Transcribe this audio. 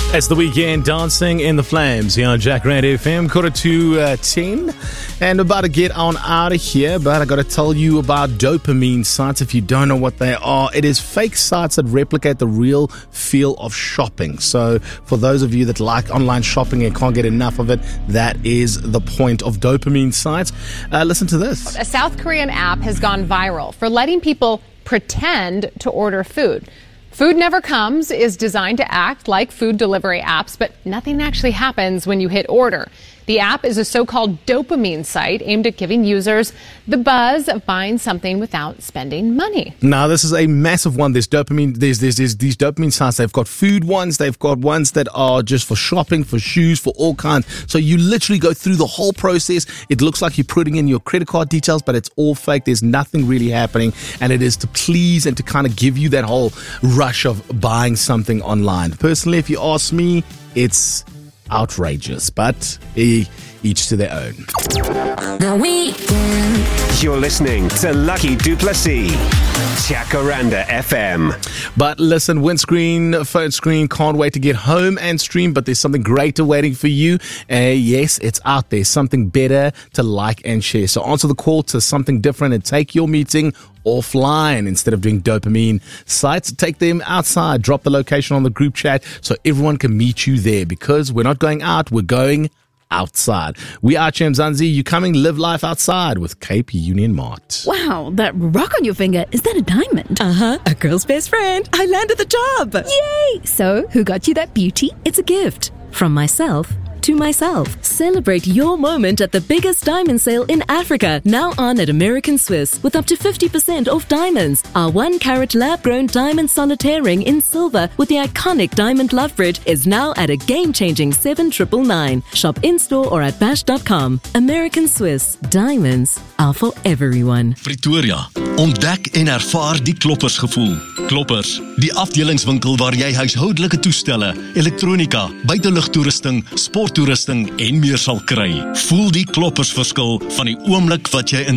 It's the weekend, Dancing in the Flames here on Jack Radio FM, 10:45, and about to get on out of here, but I got to tell you about dopamine sites if you don't know what they are. It is fake sites that replicate the real feel of shopping. So for those of you that like online shopping and can't get enough of it, that is the point of dopamine sites. Listen to this. A South Korean app has gone viral for letting people pretend to order food. Food Never Comes is designed to act like food delivery apps, but nothing actually happens when you hit order. The app is a so-called dopamine site aimed at giving users the buzz of buying something without spending money. Now, this is a massive one. There's dopamine. There's these dopamine sites. They've got food ones. They've got ones that are just for shopping, for shoes, for all kinds. So you literally go through the whole process. It looks like you're putting in your credit card details, but it's all fake. There's nothing really happening, and it is to please and to kind of give you that whole rush of buying something online. Personally, if you ask me, it's outrageous, but each to their own. The Weekend. You're listening to Lucky Duplessis, Jacaranda FM. But listen, windscreen, phone screen, can't wait to get home and stream, but there's something greater waiting for you. Yes, it's out there, something better to like and share. So answer the call to something different and take your meeting offline instead of doing dopamine sites. Take them outside, drop the location on the group chat so everyone can meet you there, because we're not going out, we're going outside. We are Mzansi. You coming live life outside with Cape Union Mart. Wow, that rock on your finger, is that a diamond? A girl's best friend. I landed the job. Yay! So, who got you that beauty? It's a gift from myself to myself. Celebrate your moment at the biggest diamond sale in Africa, now on at American Swiss, with up to 50% off diamonds. Our 1-carat lab-grown diamond solitaire ring in silver with the iconic diamond love bridge is now at a game-changing $7,999. Shop in-store or at bash.com. American Swiss. Diamonds are for everyone. Pretoria. Ontdek en ervaar die Kloppers gevoel. Kloppers, die afdelingswinkel waar jy huishoudelike toestelle, elektronika, buitelugtoerusting, sporttoerusting en meer sal kry. Voel die Kloppers verskil van die oomblik wat jy in